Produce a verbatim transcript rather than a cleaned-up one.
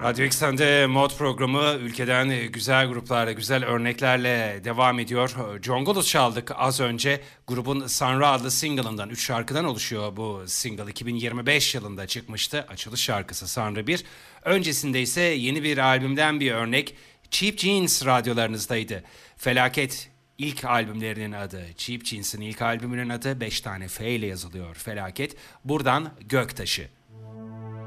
Radyo X'de Mod programı ülkeden güzel gruplarla, güzel örneklerle devam ediyor. John Goodus çaldık az önce. Grubun Sanra adlı single'ından, üç şarkıdan oluşuyor bu single. iki bin yirmi beş yılında çıkmıştı. Açılış şarkısı Sanra bir. Öncesinde ise yeni bir albümden bir örnek. Cheap Jeans radyolarınızdaydı. Felaket ilk albümlerinin adı. Cheap Jeans'in ilk albümünün adı beş tane F ile yazılıyor. Felaket. Buradan Göktaşı.